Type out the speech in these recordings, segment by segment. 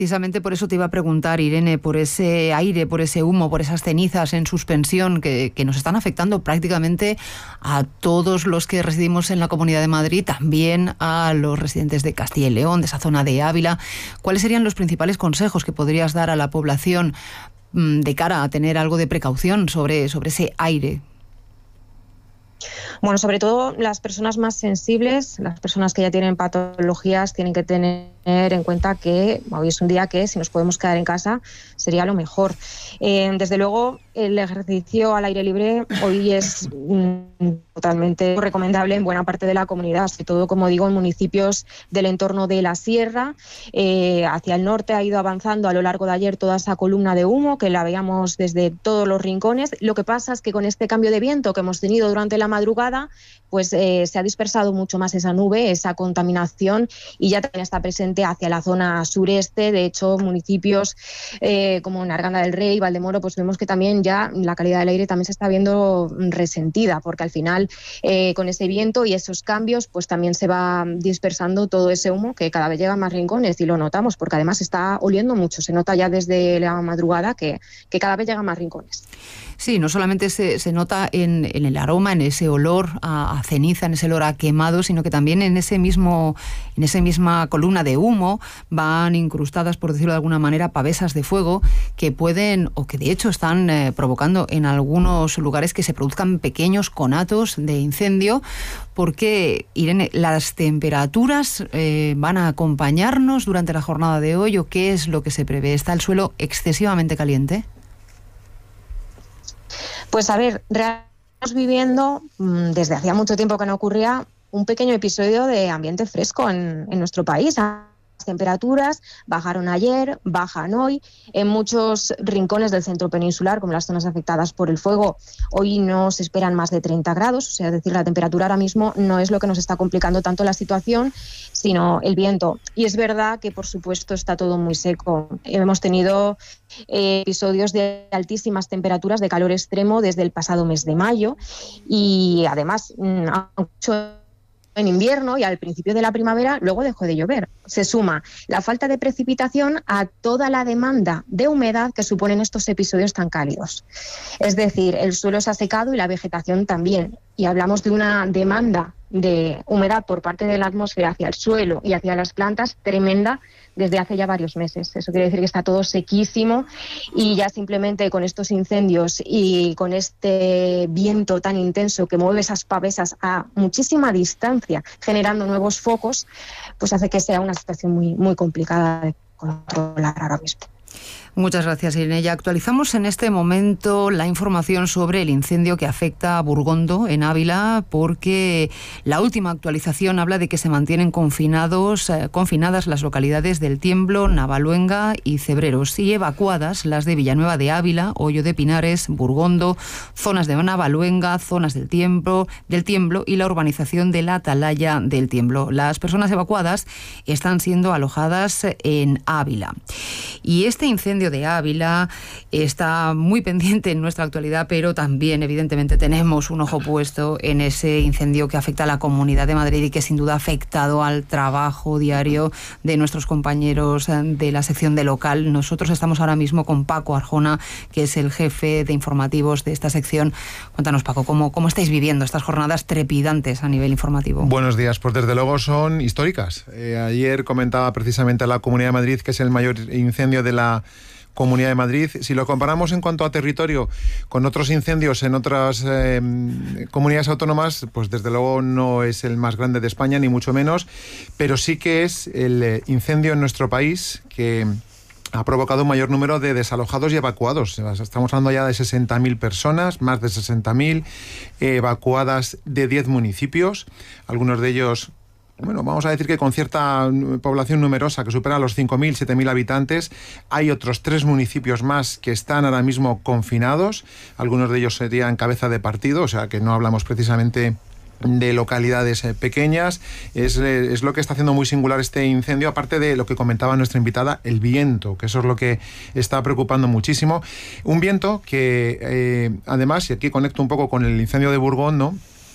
Precisamente por eso te iba a preguntar, Irene, por ese aire, por ese humo, por esas cenizas en suspensión que nos están afectando prácticamente a todos los que residimos en la Comunidad de Madrid, también a los residentes de Castilla y León, de esa zona de Ávila. ¿Cuáles serían los principales consejos que podrías dar a la población de cara a tener algo de precaución sobre ese aire? Bueno, sobre todo las personas más sensibles, las personas que ya tienen patologías, tienen que tener en cuenta que hoy es un día que, si nos podemos quedar en casa, sería lo mejor. Desde luego, el ejercicio al aire libre hoy es totalmente recomendable en buena parte de la comunidad, sobre todo, como digo, en municipios del entorno de la sierra. Hacia el norte ha ido avanzando a lo largo de ayer toda esa columna de humo que la veíamos desde todos los rincones. Lo que pasa es que con este cambio de viento que hemos tenido durante la madrugada, pues se ha dispersado mucho más esa nube, esa contaminación, y ya también está presente hacia la zona sureste. De hecho, municipios como Arganda del Rey, Valdemoro, pues vemos que también ya la calidad del aire también se está viendo resentida, porque al final con ese viento y esos cambios pues también se va dispersando todo ese humo que cada vez llega a más rincones, y lo notamos porque además está oliendo mucho, se nota ya desde la madrugada que cada vez llega a más rincones. Sí, no solamente se nota en el aroma, en ese olor a ceniza, en ese olor a quemado, sino que también en esa misma columna de humo van incrustadas, por decirlo de alguna manera, pavesas de fuego que pueden, o que de hecho están provocando en algunos lugares que se produzcan pequeños conatos de incendio. Porque, Irene, ¿las temperaturas van a acompañarnos durante la jornada de hoy o qué es lo que se prevé? ¿Está el suelo excesivamente caliente? Pues a ver, estamos viviendo, desde hacía mucho tiempo que no ocurría, un pequeño episodio de ambiente fresco en nuestro país. Las temperaturas bajaron ayer, bajan hoy. En muchos rincones del centro peninsular, como las zonas afectadas por el fuego, hoy no se esperan más de 30 grados. O sea, es decir, la temperatura ahora mismo no es lo que nos está complicando tanto la situación, sino el viento. Y es verdad que, por supuesto, está todo muy seco. Hemos tenido episodios de altísimas temperaturas, de calor extremo, desde el pasado mes de mayo. Y además, en invierno y al principio de la primavera, luego dejó de llover. Se suma la falta de precipitación a toda la demanda de humedad que suponen estos episodios tan cálidos. Es decir, el suelo se ha secado y la vegetación también. Y hablamos de una demanda de humedad por parte de la atmósfera hacia el suelo y hacia las plantas tremenda desde hace ya varios meses. Eso quiere decir que está todo sequísimo, y ya simplemente con estos incendios y con este viento tan intenso que mueve esas pavesas a muchísima distancia, generando nuevos focos, pues hace que sea una situación muy, muy complicada de controlar ahora mismo. Muchas gracias, Irene. Ya actualizamos en este momento la información sobre el incendio que afecta a Burgondo, en Ávila, porque la última actualización habla de que se mantienen confinadas las localidades del Tiemblo, Navaluenga y Cebreros, y evacuadas las de Villanueva de Ávila, Hoyo de Pinares, Burgondo, zonas de Navaluenga, zonas del Tiemblo y la urbanización de la Atalaya del Tiemblo. Las personas evacuadas están siendo alojadas en Ávila. Y este incendio de Ávila está muy pendiente en nuestra actualidad, pero también evidentemente tenemos un ojo puesto en ese incendio que afecta a la Comunidad de Madrid y que sin duda ha afectado al trabajo diario de nuestros compañeros de la sección de local. Nosotros estamos ahora mismo con Paco Arjona, que es el jefe de informativos de esta sección. Cuéntanos, Paco, ¿cómo estáis viviendo estas jornadas trepidantes a nivel informativo? Buenos días, pues desde luego son históricas. Ayer comentaba precisamente a la Comunidad de Madrid que es el mayor incendio de la Comunidad de Madrid. Si lo comparamos en cuanto a territorio con otros incendios en otras comunidades autónomas, pues desde luego no es el más grande de España, ni mucho menos, pero sí que es el incendio en nuestro país que ha provocado un mayor número de desalojados y evacuados. Estamos hablando ya de 60.000 personas, más de 60.000 evacuadas de 10 municipios, algunos de ellos, bueno, vamos a decir que con cierta población numerosa que supera los 5.000, 7.000 habitantes. Hay otros 3 municipios más que están ahora mismo confinados. Algunos de ellos serían cabeza de partido, o sea que no hablamos precisamente de localidades pequeñas. Es lo que está haciendo muy singular este incendio, aparte de lo que comentaba nuestra invitada, el viento, que eso es lo que está preocupando muchísimo. Un viento que además, y aquí conecto un poco con el incendio de Burgondo,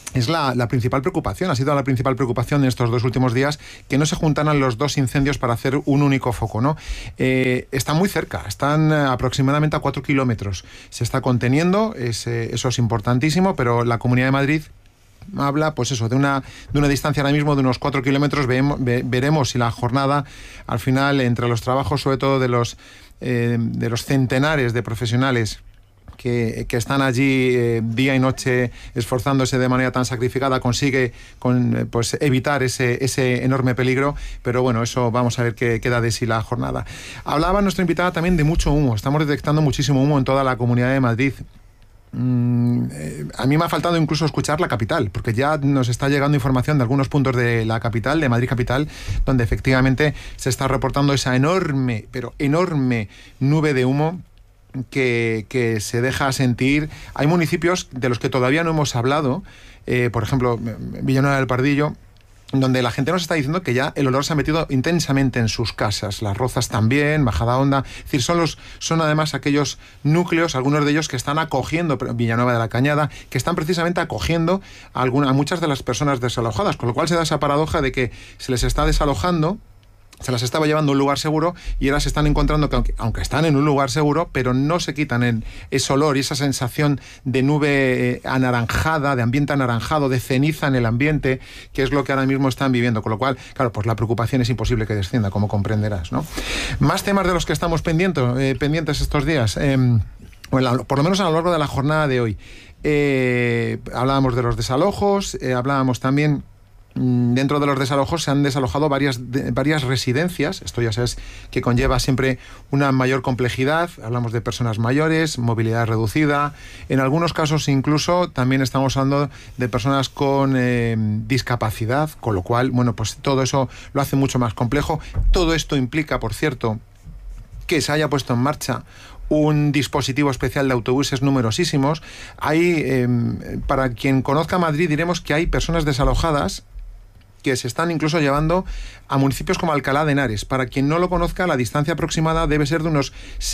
es la principal preocupación, ha sido la principal preocupación en estos 2 últimos días, que no se juntaran los 2 incendios para hacer un único foco, ¿no? Están muy cerca, están aproximadamente a 4 kilómetros. Se está conteniendo, eso es importantísimo, pero la Comunidad de Madrid habla, pues eso, de una distancia ahora mismo de unos 4 kilómetros. Veremos si la jornada, al final, entre los trabajos, sobre todo de los centenares de profesionales que están allí día y noche esforzándose de manera tan sacrificada, consigue pues evitar ese enorme peligro. Pero bueno, eso vamos a ver qué queda de sí la jornada. Hablaba nuestra invitada también de mucho humo. Estamos detectando muchísimo humo en toda la Comunidad de Madrid. A mí me ha faltado incluso escuchar la capital, porque ya nos está llegando información de algunos puntos de la capital, de Madrid capital, donde efectivamente se está reportando esa enorme, pero enorme nube de humo que se deja sentir. Hay municipios de los que todavía no hemos hablado, por ejemplo, Villanueva del Pardillo, donde la gente nos está diciendo que ya el olor se ha metido intensamente en sus casas. Las Rozas también, Majadahonda. Es decir, son además aquellos núcleos, algunos de ellos que están acogiendo, Villanueva de la Cañada, que están precisamente acogiendo a muchas de las personas desalojadas, con lo cual se da esa paradoja de que se les está desalojando, se las estaba llevando a un lugar seguro, y ahora se están encontrando que aunque están en un lugar seguro, pero no se quitan ese olor y esa sensación de nube anaranjada, de ambiente anaranjado, de ceniza en el ambiente, que es lo que ahora mismo están viviendo. Con lo cual, claro, pues la preocupación es imposible que descienda, como comprenderás, ¿no? Más temas de los que estamos pendientes estos días, bueno, por lo menos a lo largo de la jornada de hoy. Hablábamos de los desalojos, hablábamos también. Dentro de los desalojos se han desalojado varias residencias. Esto ya sabes que conlleva siempre una mayor complejidad. Hablamos de personas mayores, movilidad reducida. En algunos casos incluso también estamos hablando de personas con discapacidad, con lo cual, bueno, pues todo eso lo hace mucho más complejo. Todo esto implica, por cierto, que se haya puesto en marcha un dispositivo especial de autobuses numerosísimos. Hay, para quien conozca Madrid, diremos que hay personas desalojadas que se están incluso llevando a municipios como Alcalá de Henares. Para quien no lo conozca, la distancia aproximada debe ser de unos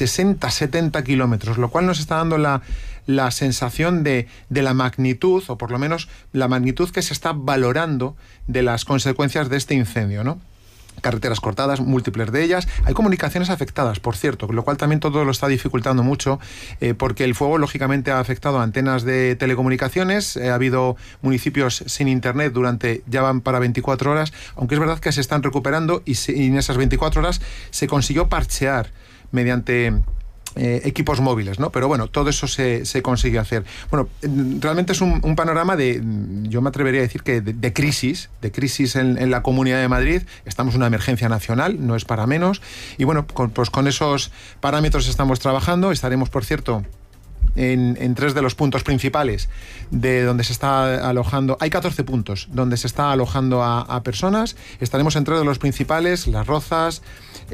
60-70 kilómetros, lo cual nos está dando la sensación de la magnitud, o por lo menos la magnitud que se está valorando de las consecuencias de este incendio, ¿no? Carreteras cortadas, múltiples de ellas. Hay comunicaciones afectadas, por cierto, lo cual también todo lo está dificultando mucho, porque el fuego lógicamente ha afectado a antenas de telecomunicaciones. Ha habido municipios sin internet ya van para 24 horas, aunque es verdad que se están recuperando, y en esas 24 horas se consiguió parchear mediante equipos móviles, ¿no? Pero bueno, todo eso se consigue hacer. Bueno, realmente es un panorama yo me atrevería a decir que de crisis en la Comunidad de Madrid. Estamos en una emergencia nacional, no es para menos, y bueno, pues con esos parámetros estamos trabajando. Estaremos, por cierto, en 3 de los puntos principales de donde se está alojando. Hay 14 puntos donde se está alojando a personas. Estaremos en 3 de los principales: Las Rozas,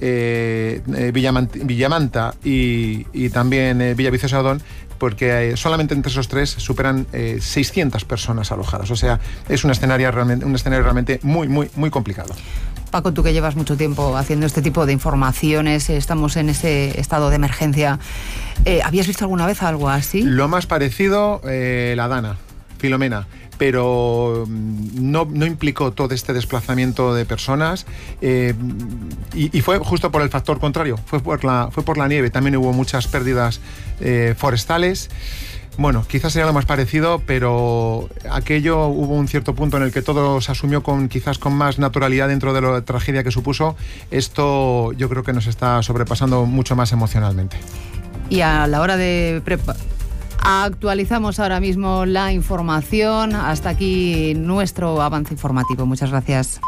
Villamanta y también Villaviciosa Odón, porque solamente entre esos 3 superan 600 personas alojadas. O sea, es un escenario realmente muy, muy, muy complicado. Paco, tú que llevas mucho tiempo haciendo este tipo de informaciones, estamos en ese estado de emergencia. ¿Habías visto alguna vez algo así? Lo más parecido, la Dana, Filomena, pero no implicó todo este desplazamiento de personas, y fue justo por el factor contrario, fue por la nieve. También hubo muchas pérdidas forestales. Bueno, quizás sería lo más parecido, pero hubo un cierto punto en el que todo se asumió quizás con más naturalidad dentro de la tragedia que supuso. Esto yo creo que nos está sobrepasando mucho más emocionalmente. Y a la hora de actualizamos ahora mismo la información. Hasta aquí nuestro avance informativo. Muchas gracias.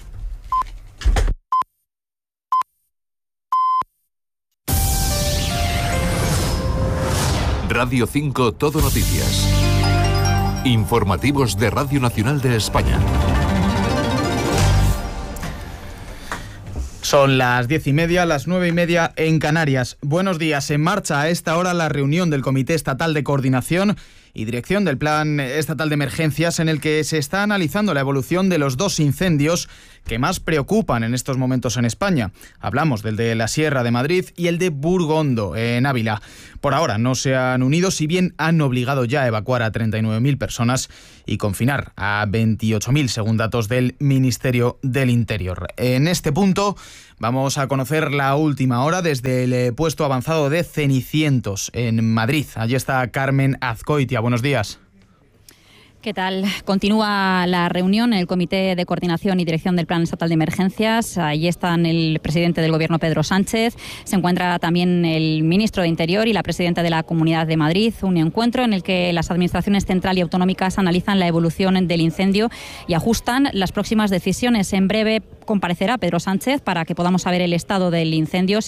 Radio 5 Todo Noticias. Informativos de Radio Nacional de España. Son las 10:30, las 9:30 en Canarias. Buenos días. En marcha a esta hora la reunión del Comité Estatal de Coordinación y dirección del Plan Estatal de Emergencias, en el que se está analizando la evolución de los 2 incendios que más preocupan en estos momentos en España. Hablamos del de la Sierra de Madrid y el de Burgondo, en Ávila. Por ahora no se han unido, si bien han obligado ya a evacuar a 39.000 personas y confinar a 28.000, según datos del Ministerio del Interior. En este punto vamos a conocer la última hora desde el puesto avanzado de Cenicientos, en Madrid. Allí está Carmen Azcoitia. Buenos días. ¿Qué tal? Continúa la reunión en el Comité de Coordinación y Dirección del Plan Estatal de Emergencias. Allí están el presidente del Gobierno, Pedro Sánchez. Se encuentra también el ministro de Interior y la presidenta de la Comunidad de Madrid. Un encuentro en el que las administraciones central y autonómicas analizan la evolución del incendio y ajustan las próximas decisiones. En breve comparecerá Pedro Sánchez para que podamos saber el estado del incendio.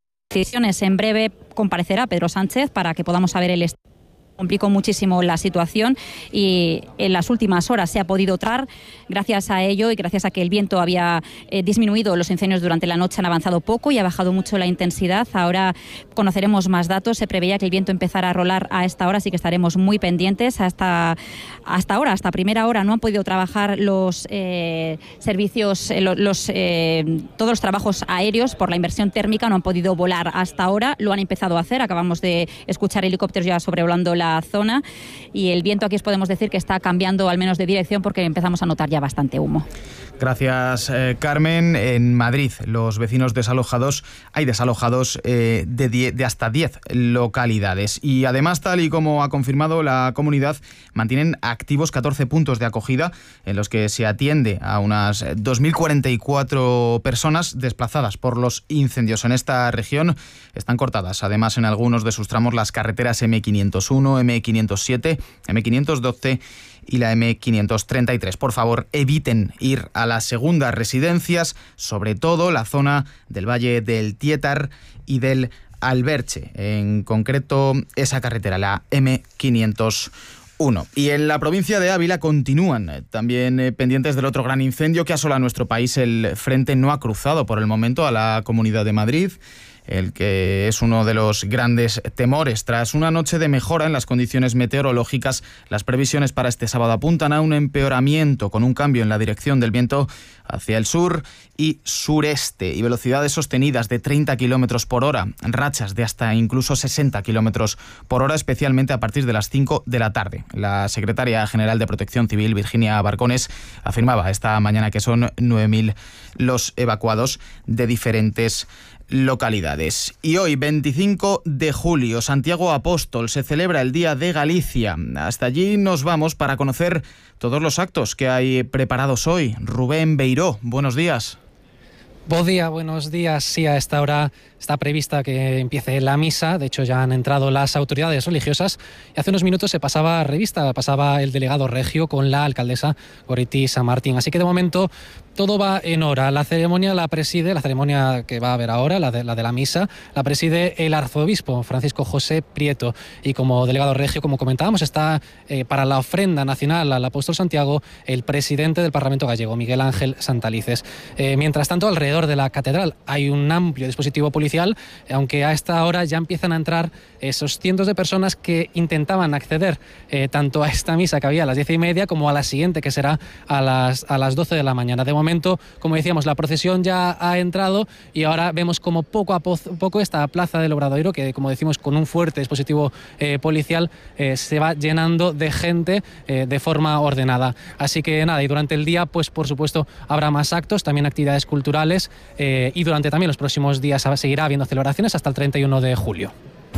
Complicó muchísimo la situación y en las últimas horas se ha podido tratar. Gracias a ello y gracias a que el viento había disminuido, los incendios durante la noche han avanzado poco y ha bajado mucho la intensidad. Ahora conoceremos más datos. Se preveía que el viento empezara a rolar a esta hora, así que estaremos muy pendientes. Hasta primera hora no han podido trabajar los servicios, todos los trabajos aéreos por la inversión térmica, no han podido volar hasta ahora. Lo han empezado a hacer. Acabamos de escuchar helicópteros ya sobrevolando la zona y el viento aquí os podemos decir que está cambiando al menos de dirección porque empezamos a notar ya bastante humo. Gracias, Carmen. En Madrid, los vecinos desalojados, hay desalojados de hasta 10 localidades. Y además, tal y como ha confirmado la comunidad, mantienen activos 14 puntos de acogida en los que se atiende a unas 2.044 personas desplazadas por los incendios. En esta región están cortadas, además, en algunos de sus tramos las carreteras M501, M507, M512 y la M533. Por favor, eviten ir a las segundas residencias, sobre todo la zona del Valle del Tietar y del Alberche, en concreto esa carretera, la M501. Y en la provincia de Ávila continúan también pendientes del otro gran incendio que asola nuestro país. El frente no ha cruzado por el momento a la Comunidad de Madrid, el que es uno de los grandes temores. Tras una noche de mejora en las condiciones meteorológicas, las previsiones para este sábado apuntan a un empeoramiento con un cambio en la dirección del viento hacia el sur y sureste y velocidades sostenidas de 30 kilómetros por hora, rachas de hasta incluso 60 kilómetros por hora, especialmente a partir de las 5 de la tarde. La secretaria general de Protección Civil, Virginia Barcones, afirmaba esta mañana que son 9.000 los evacuados de diferentes localidades. Y hoy, 25 de julio, Santiago Apóstol, se celebra el Día de Galicia. Hasta allí nos vamos para conocer todos los actos que hay preparados hoy. Rubén Beiró, buenos días. Buenos días. Sí, a esta hora está prevista que empiece la misa. De hecho, ya han entrado las autoridades religiosas y hace unos minutos se pasaba revista, pasaba el delegado regio con la alcaldesa Goretti San Martín. Así que de momento todo va en hora. La ceremonia que va a haber ahora, la de la misa, la preside el arzobispo Francisco José Prieto. Y como delegado regio, como comentábamos, está para la ofrenda nacional al apóstol Santiago el presidente del Parlamento gallego, Miguel Ángel Santalices. Mientras tanto, alrededor de la catedral hay un amplio dispositivo policial, aunque a esta hora ya empiezan a entrar esos cientos de personas que intentaban acceder tanto a esta misa que había a las 10:30 como a la siguiente, que será a las 12 de la mañana. De momento, como decíamos, la procesión ya ha entrado y ahora vemos como poco a poco esta plaza del Obradoiro, que como decimos con un fuerte dispositivo policial, se va llenando de gente de forma ordenada. Así que nada, y durante el día, pues por supuesto, habrá más actos, también actividades culturales y durante también los próximos días seguirá habiendo celebraciones hasta el 31 de julio.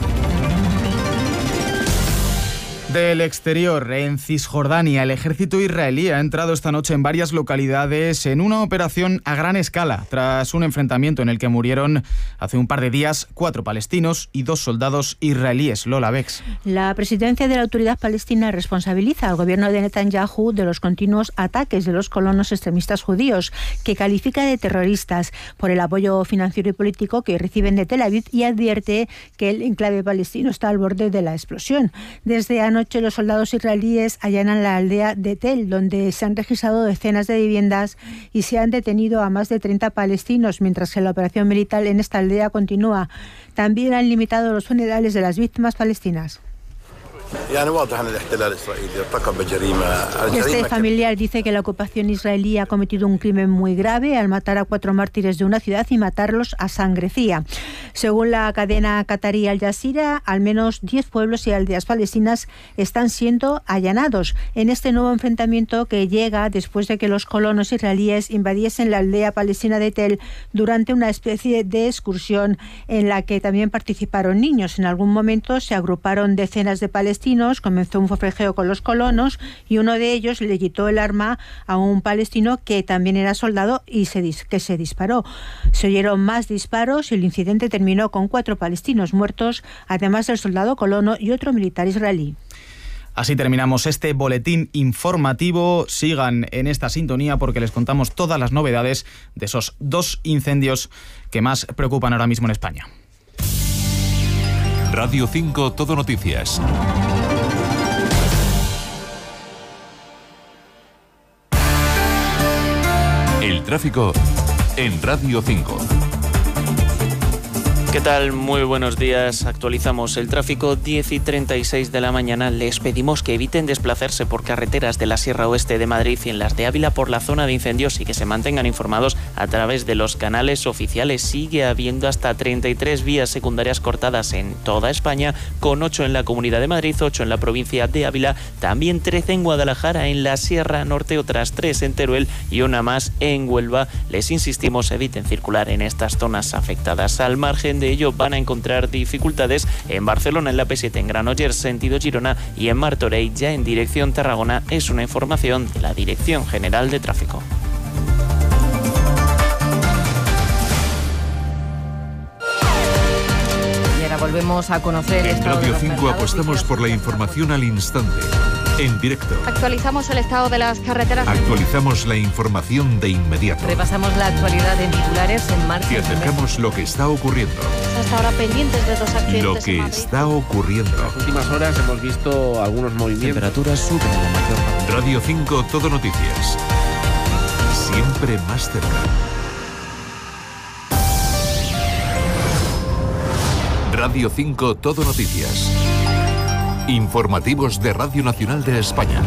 Del exterior, en Cisjordania, el ejército israelí ha entrado esta noche en varias localidades en una operación a gran escala, tras un enfrentamiento en el que murieron hace un par de días 4 palestinos y 2 soldados israelíes. Lola Bex. La presidencia de la Autoridad Palestina responsabiliza al gobierno de Netanyahu de los continuos ataques de los colonos extremistas judíos, que califica de terroristas, por el apoyo financiero y político que reciben de Tel Aviv, y advierte que el enclave palestino está al borde de la explosión. Desde anoche los soldados israelíes allanan la aldea de Tel, donde se han registrado decenas de viviendas y se han detenido a más de 30 palestinos, mientras que la operación militar en esta aldea continúa. También han limitado los funerales de las víctimas palestinas. Este familiar dice que la ocupación israelí ha cometido un crimen muy grave al matar a 4 mártires de una ciudad y matarlos a sangre fría. Según la cadena qatarí Al Jazeera, al menos 10 pueblos y aldeas palestinas están siendo allanados en este nuevo enfrentamiento que llega después de que los colonos israelíes invadiesen la aldea palestina de Tel durante una especie de excursión en la que también participaron niños. En algún momento se agruparon decenas de palestinos, comenzó un forcejeo con los colonos y uno de ellos le quitó el arma a un palestino que también era soldado y que se disparó. Se oyeron más disparos y el incidente terminó con 4 palestinos muertos, además del soldado colono y otro militar israelí. Así terminamos este boletín informativo. Sigan en esta sintonía porque les contamos todas las novedades de esos 2 incendios que más preocupan ahora mismo en España. Radio 5 Todo Noticias. El tráfico en Radio 5. ¿Qué tal? Muy buenos días. Actualizamos el tráfico 10:36 de la mañana. Les pedimos que eviten desplazarse por carreteras de la Sierra Oeste de Madrid y en las de Ávila por la zona de incendios y que se mantengan informados a través de los canales oficiales. Sigue habiendo hasta 33 vías secundarias cortadas en toda España, con 8 en la Comunidad de Madrid, 8 en la provincia de Ávila, también 13 en Guadalajara, en la Sierra Norte, otras 3 en Teruel y una más en Huelva. Les insistimos, eviten circular en estas zonas afectadas. Al margen de ello, van a encontrar dificultades en Barcelona, en la P7, en Granollers, sentido Girona, y en Martorell, ya en dirección Tarragona. Es una información de la Dirección General de Tráfico. Y ahora volvemos a conocer... En Radio 5 apostamos por la información al instante. En directo. Actualizamos el estado de las carreteras. Actualizamos la información de inmediato. Repasamos la actualidad en titulares en marcha. Y acercamos lo que está ocurriendo. Hasta ahora pendientes de 2 accidentes. Lo que está ocurriendo. En las últimas horas hemos visto algunos movimientos. Temperaturas suben en la mayor parte. Radio 5 Todo Noticias. Siempre más cerca. Radio 5 Todo Noticias. Informativos de Radio Nacional de España.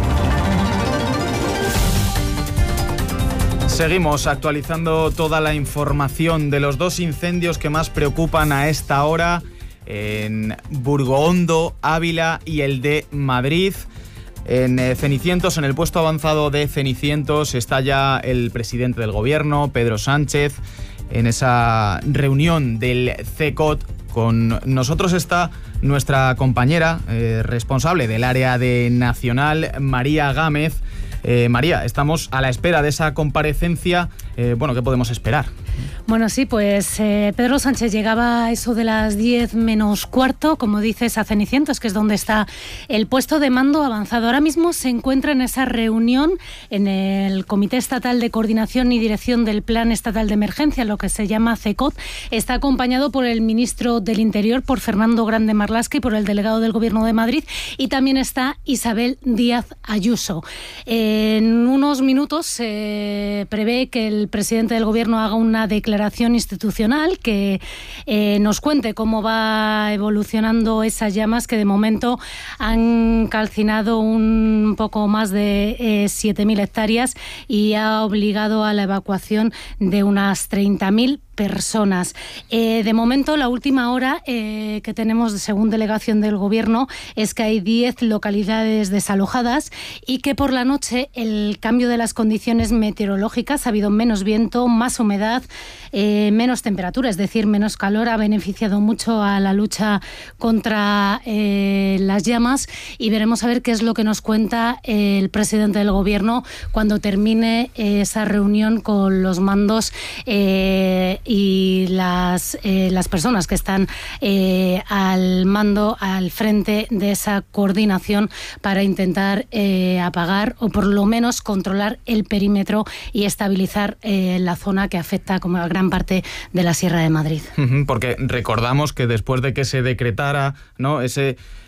Seguimos actualizando toda la información de los 2 incendios que más preocupan a esta hora en Burgohondo, Ávila y el de Madrid. En Cenicientos, en el puesto avanzado de Cenicientos, está ya el presidente del gobierno, Pedro Sánchez, en esa reunión del CECOT. Con nosotros está nuestra compañera responsable del área de Nacional, María Gámez. María, estamos a la espera de esa comparecencia. ¿Qué podemos esperar? Bueno, sí, pues Pedro Sánchez llegaba a eso de las 10 menos cuarto, como dices, a Cenicientos, que es donde está el puesto de mando avanzado. Ahora mismo se encuentra en esa reunión en el Comité Estatal de Coordinación y Dirección del Plan Estatal de Emergencia, lo que se llama CECOT. Está acompañado por el ministro del Interior, por Fernando Grande Marlaska, y por el delegado del Gobierno de Madrid, y también está Isabel Díaz Ayuso. En unos minutos se prevé que el presidente del Gobierno haga una declaración institucional que nos cuente cómo va evolucionando esas llamas que de momento han calcinado un poco más de 7.000 hectáreas y ha obligado a la evacuación de unas 30.000 personas. De momento, la última hora que tenemos, según delegación del Gobierno, es que hay 10 localidades desalojadas y que por la noche el cambio de las condiciones meteorológicas, ha habido menos viento, más humedad, menos temperatura, es decir, menos calor, ha beneficiado mucho a la lucha contra las llamas, y veremos a ver qué es lo que nos cuenta el presidente del Gobierno cuando termine esa reunión con los mandos y las personas que están al mando, al frente de esa coordinación, para intentar apagar o por lo menos controlar el perímetro y estabilizar la zona que afecta como a gran parte de la Sierra de Madrid. Porque recordamos que después de que se decretara, ¿no?, ese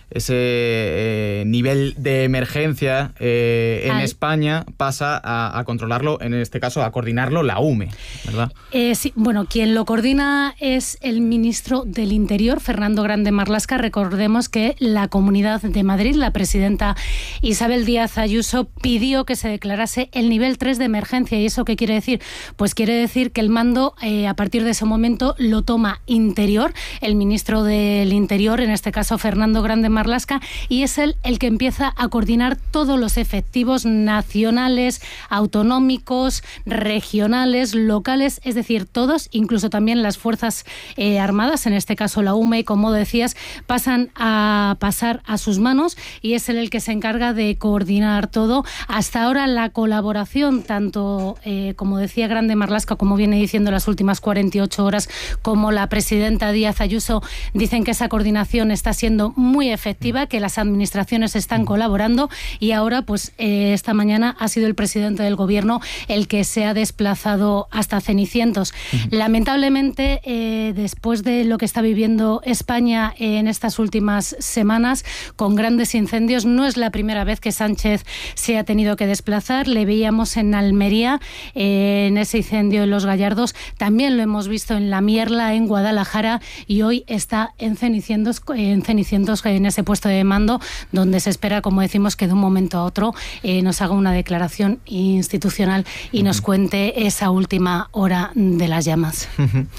ese nivel de emergencia en España pasa a controlarlo, en este caso a coordinarlo la UME, ¿verdad? Sí, bueno, quien lo coordina es el ministro del Interior, Fernando Grande Marlaska. Recordemos que la Comunidad de Madrid, la presidenta Isabel Díaz Ayuso, pidió que se declarase el nivel 3 de emergencia. ¿Y eso qué quiere decir? Pues quiere decir que el mando a partir de ese momento lo toma Interior, el ministro del Interior, en este caso Fernando Grande Marlaska, y es él el que empieza a coordinar todos los efectivos nacionales, autonómicos, regionales, locales, es decir, todos, incluso también las Fuerzas Armadas, en este caso la UME, como decías, pasan a pasar a sus manos, y es él el que se encarga de coordinar todo. Hasta ahora la colaboración, tanto como decía Grande Marlaska, como viene diciendo las últimas 48 horas, como la presidenta Díaz Ayuso, dicen que esa coordinación está siendo muy efectiva, que las administraciones están colaborando, y ahora pues esta mañana ha sido el presidente del gobierno el que se ha desplazado hasta Cenicientos. Lamentablemente, después de lo que está viviendo España en estas últimas semanas con grandes incendios, no es la primera vez que Sánchez se ha tenido que desplazar. Le veíamos en Almería, en ese incendio en Los Gallardos, también lo hemos visto en La Mierla, en Guadalajara, y hoy está en Cenicientos, en ese puesto de mando, donde se espera, como decimos, que de un momento a otro nos haga una declaración institucional y nos cuente esa última hora de las llamas.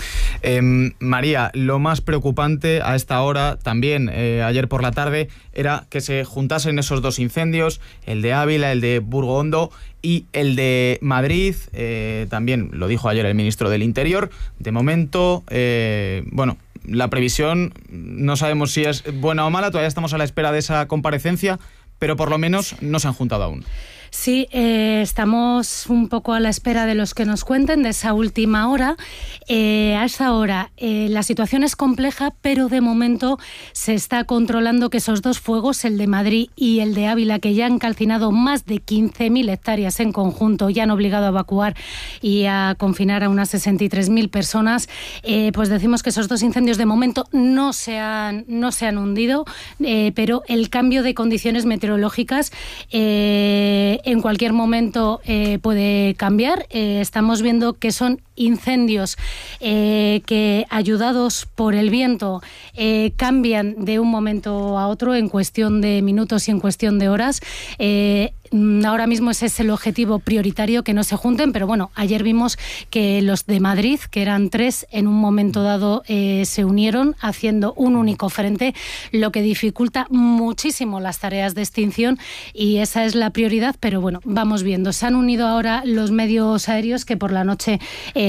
María, lo más preocupante a esta hora, también ayer por la tarde, era que se juntasen esos dos incendios, el de Ávila, el de Burgondo y el de Madrid. También lo dijo ayer el ministro del Interior. De momento, bueno, la previsión no sabemos si es buena o mala, todavía estamos a la espera de esa comparecencia, pero por lo menos no se han juntado aún. Sí, estamos un poco a la espera de los que nos cuenten de esa última hora. A esa hora la situación es compleja, pero de momento se está controlando que esos dos fuegos, el de Madrid y el de Ávila, que ya han calcinado más de 15.000 hectáreas en conjunto, ya han obligado a evacuar y a confinar a unas 63.000 personas, pues decimos que esos dos incendios de momento no se han hundido, pero el cambio de condiciones meteorológicas en cualquier momento puede cambiar. Estamos viendo que son incendios que, ayudados por el viento, cambian de un momento a otro en cuestión de minutos y en cuestión de horas. Ahora mismo ese es el objetivo prioritario, que no se junten, pero bueno, ayer vimos que los de Madrid, que eran 3, en un momento dado se unieron haciendo un único frente, lo que dificulta muchísimo las tareas de extinción, y esa es la prioridad, pero bueno, vamos viendo. Se han unido ahora los medios aéreos, que por la noche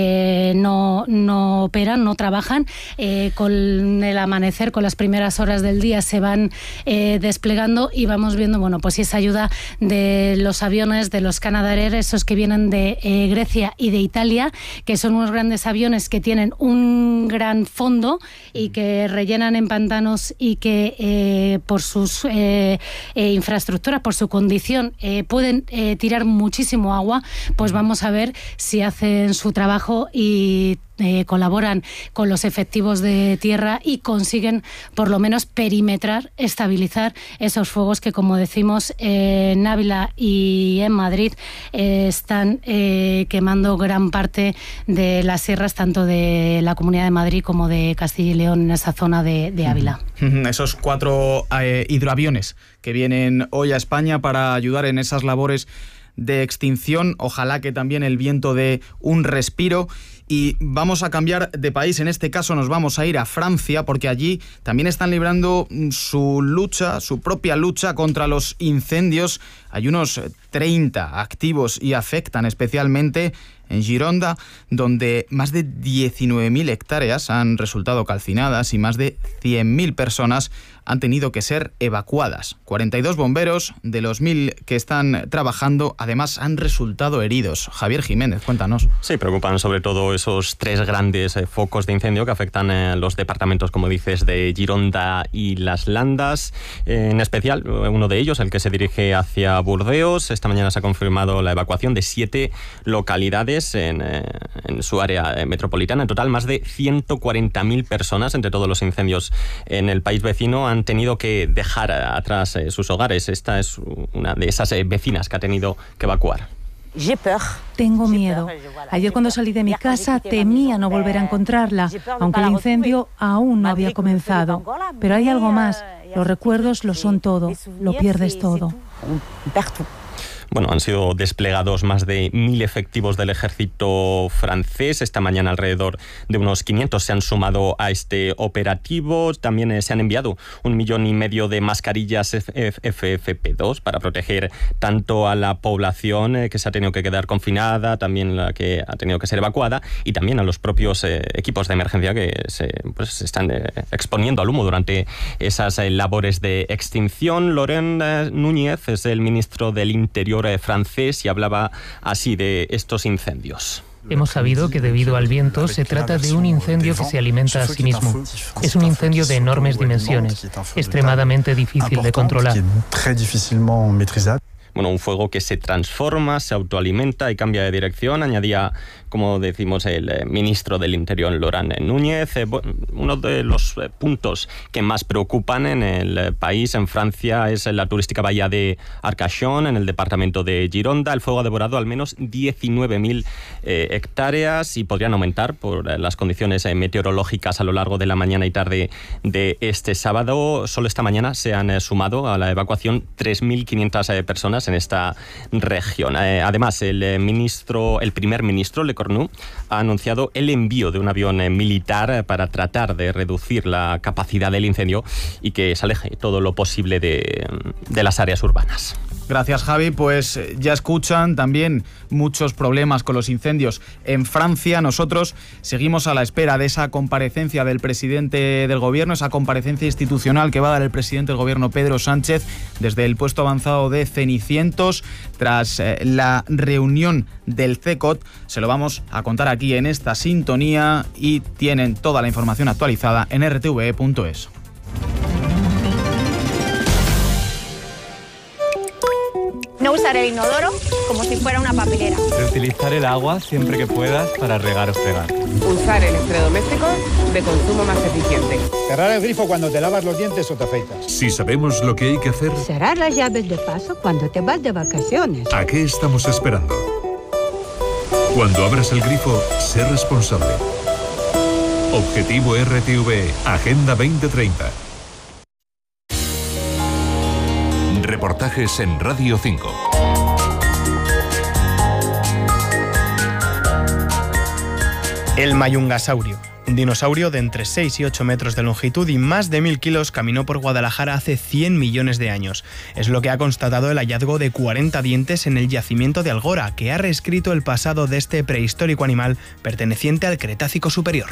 no operan, no trabajan. Con el amanecer, con las primeras horas del día, se van desplegando, y vamos viendo, bueno, pues esa ayuda de los aviones de los Canadair, esos que vienen de Grecia y de Italia, que son unos grandes aviones que tienen un gran fondo y que rellenan en pantanos, y que por sus infraestructuras, por su condición, pueden tirar muchísimo agua. Pues vamos a ver si hacen su trabajo y colaboran con los efectivos de tierra y consiguen por lo menos perimetrar, estabilizar esos fuegos que, como decimos, en Ávila y en Madrid están quemando gran parte de las sierras, tanto de la Comunidad de Madrid como de Castilla y León, en esa zona de Ávila. Esos 4 hidroaviones que vienen hoy a España para ayudar en esas labores de extinción, ojalá que también el viento dé un respiro. Y vamos a cambiar de país, en este caso nos vamos a ir a Francia, porque allí también están librando su propia lucha contra los incendios. Hay unos 30 activos y afectan especialmente en Gironda, donde más de 19.000 hectáreas han resultado calcinadas y más de 100.000 personas han tenido que ser evacuadas. 42 bomberos de los 1.000 que están trabajando, además, han resultado heridos. Javier Jiménez, cuéntanos. Sí, preocupan sobre todo esos 3 grandes focos de incendio que afectan los departamentos, como dices, de Gironda y Las Landas. En especial, uno de ellos, el que se dirige hacia Burdeos. Esta mañana se ha confirmado la evacuación de 7 localidades. ciudades en su área metropolitana. En total, más de 140.000 personas, entre todos los incendios en el país vecino, han tenido que dejar atrás sus hogares. Esta es una de esas vecinas que ha tenido que evacuar. Tengo miedo. Ayer cuando salí de mi casa temía no volver a encontrarla, aunque el incendio aún no había comenzado. Pero hay algo más. Los recuerdos lo son todo. Lo pierdes todo. Bueno, han sido desplegados más de 1.000 efectivos del ejército francés. Esta mañana alrededor de unos 500 se han sumado a este operativo. También se han enviado 1,5 millones de mascarillas FFP2 para proteger tanto a la población que se ha tenido que quedar confinada, también la que ha tenido que ser evacuada, y también a los propios equipos de emergencia que se están exponiendo al humo durante esas labores de extinción. Laurent Núñez es el ministro del Interior francés y hablaba así de estos incendios. Hemos sabido que debido al viento se trata de un incendio que se alimenta a sí mismo. Es un incendio de enormes dimensiones, extremadamente difícil de controlar. Bueno, un fuego que se transforma, se autoalimenta y cambia de dirección, añadía, como decimos, el ministro del Interior, Laurent Núñez. Uno de los puntos que más preocupan en el país, en Francia, es la turística bahía de Arcachon, en el departamento de Gironda. El fuego ha devorado al menos 19.000 hectáreas y podrían aumentar por las condiciones meteorológicas a lo largo de la mañana y tarde de este sábado. Solo esta mañana se han sumado a la evacuación 3.500 personas en esta región. Además, el primer ministro, Le Cornu, ha anunciado el envío de un avión militar para tratar de reducir la capacidad del incendio y que se aleje todo lo posible de las áreas urbanas. Gracias, Javi. Pues ya escuchan también muchos problemas con los incendios en Francia. Nosotros seguimos a la espera de esa comparecencia del presidente del gobierno, esa comparecencia institucional que va a dar el presidente del gobierno, Pedro Sánchez, desde el puesto avanzado de Cenicientos, tras la reunión del CECOT. Se lo vamos a contar aquí en esta sintonía y tienen toda la información actualizada en rtve.es. No usar el inodoro como si fuera una papelera. Reutilizar el agua siempre que puedas para regar o fregar. Usar electrodomésticos de consumo más eficiente. Cerrar el grifo cuando te lavas los dientes o te afeitas. Si sabemos lo que hay que hacer... Cerrar las llaves de paso cuando te vas de vacaciones. ¿A qué estamos esperando? Cuando abras el grifo, sé responsable. Objetivo RTV, Agenda 2030. Reportajes en Radio 5. El mayungasaurio, un dinosaurio de entre 6 y 8 metros de longitud y más de 1.000 kilos, caminó por Guadalajara hace 100 millones de años. Es lo que ha constatado el hallazgo de 40 dientes en el yacimiento de Algora, que ha reescrito el pasado de este prehistórico animal perteneciente al Cretácico superior.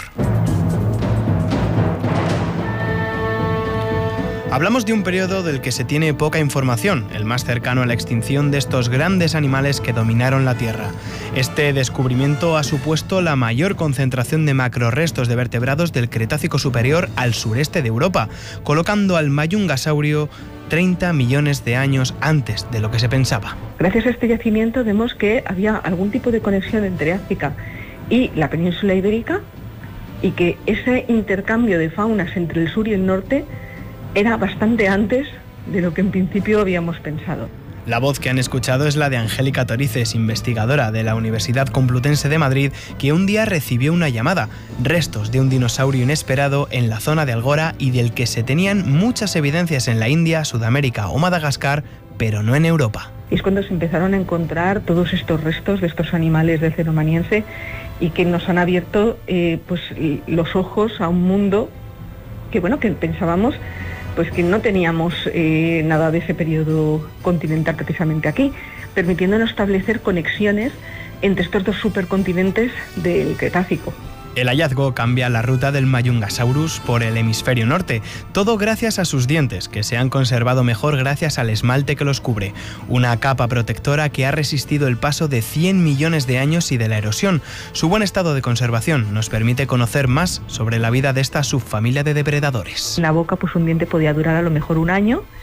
Hablamos de un periodo del que se tiene poca información, el más cercano a la extinción de estos grandes animales que dominaron la Tierra. Este descubrimiento ha supuesto la mayor concentración de macrorrestos de vertebrados del Cretácico superior al sureste de Europa, colocando al mayungasaurio 30 millones de años antes de lo que se pensaba. Gracias a este yacimiento vemos que había algún tipo de conexión entre África y la península ibérica y que ese intercambio de faunas entre el sur y el norte era bastante antes de lo que en principio habíamos pensado. La voz que han escuchado es la de Angélica Torices, investigadora de la Universidad Complutense de Madrid, que un día recibió una llamada, restos de un dinosaurio inesperado en la zona de Algora y del que se tenían muchas evidencias en la India, Sudamérica o Madagascar, pero no en Europa. Es cuando se empezaron a encontrar todos estos restos de estos animales del Cenomaniense y que nos han abierto los ojos a un mundo que pensábamos pues que no teníamos nada de ese periodo continental precisamente aquí, permitiéndonos establecer conexiones entre estos dos supercontinentes del Cretácico. El hallazgo cambia la ruta del Mayungasaurus por el hemisferio norte, todo gracias a sus dientes, que se han conservado mejor gracias al esmalte que los cubre, una capa protectora que ha resistido el paso de 100 millones de años y de la erosión. Su buen estado de conservación nos permite conocer más sobre la vida de esta subfamilia de depredadores. En la boca, un diente podía durar a lo mejor un año,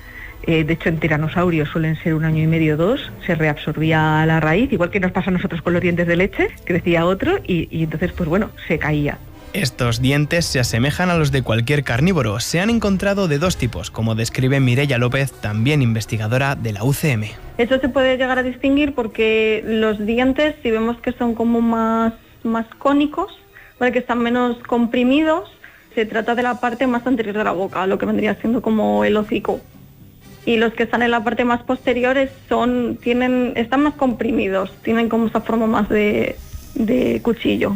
De hecho, en tiranosaurios suelen ser 1 año y medio, 2, se reabsorbía la raíz, igual que nos pasa a nosotros con los dientes de leche, crecía otro y entonces, pues bueno, se caía. Estos dientes se asemejan a los de cualquier carnívoro. Se han encontrado de 2 tipos, como describe Mireia López, también investigadora de la UCM. Eso se puede llegar a distinguir porque los dientes, si vemos que son como más cónicos, ¿vale?, que están menos comprimidos, se trata de la parte más anterior de la boca, lo que vendría siendo como el hocico. Y los que están en la parte más posterior están más comprimidos, tienen como esa forma más de cuchillo.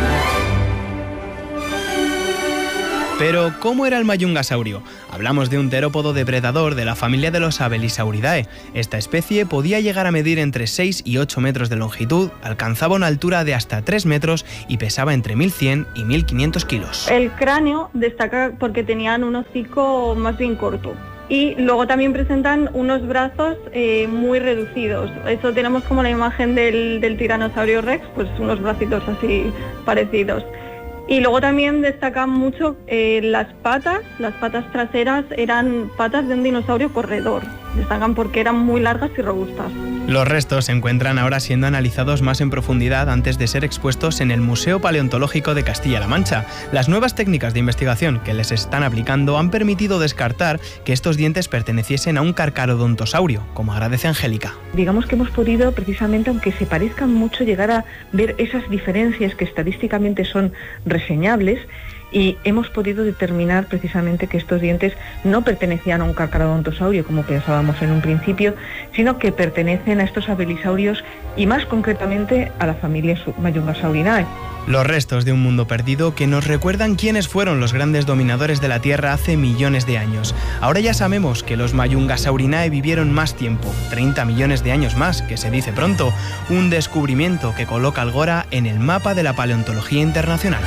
Pero, ¿cómo era el mayungasaurio? Hablamos de un terópodo depredador de la familia de los Abelisauridae. Esta especie podía llegar a medir entre 6 y 8 metros de longitud, alcanzaba una altura de hasta 3 metros y pesaba entre 1.100 y 1.500 kilos. El cráneo destaca porque tenían un hocico más bien corto. Y luego también presentan unos brazos muy reducidos. Eso tenemos como la imagen del tiranosaurio rex, pues unos bracitos así parecidos. Y luego también destacan mucho las patas traseras eran patas de un dinosaurio corredor. Destacan porque eran muy largas y robustas. Los restos se encuentran ahora siendo analizados más en profundidad antes de ser expuestos en el Museo Paleontológico de Castilla-La Mancha. Las nuevas técnicas de investigación que les están aplicando han permitido descartar que estos dientes perteneciesen a un carcarodontosaurio, como agradece Angélica. Digamos que hemos podido, precisamente, aunque se parezcan mucho, llegar a ver esas diferencias que estadísticamente son reseñables, y hemos podido determinar precisamente que estos dientes no pertenecían a un carcarodontosaurio como pensábamos en un principio, sino que pertenecen a estos abelisaurios y más concretamente a la familia Mayungasaurinae. Los restos de un mundo perdido que nos recuerdan quiénes fueron los grandes dominadores de la Tierra hace millones de años. Ahora ya sabemos que los Mayungasaurinae vivieron más tiempo, 30 millones de años más, que se dice pronto, un descubrimiento que coloca al Gora en el mapa de la paleontología internacional.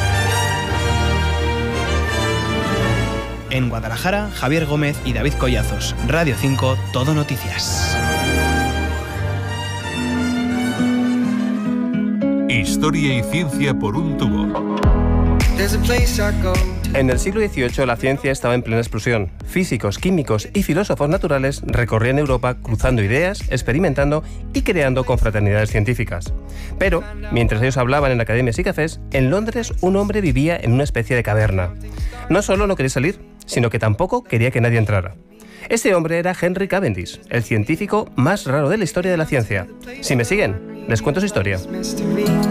En Guadalajara, Javier Gómez y David Collazos. Radio 5, Todo Noticias. Historia y ciencia por un tubo. En el siglo XVIII la ciencia estaba en plena explosión. Físicos, químicos y filósofos naturales recorrían Europa cruzando ideas, experimentando y creando confraternidades científicas. Pero, mientras ellos hablaban en academias y cafés, en Londres un hombre vivía en una especie de caverna. No solo no quería salir, sino que tampoco quería que nadie entrara. Este hombre era Henry Cavendish, el científico más raro de la historia de la ciencia. Si me siguen, les cuento su historia.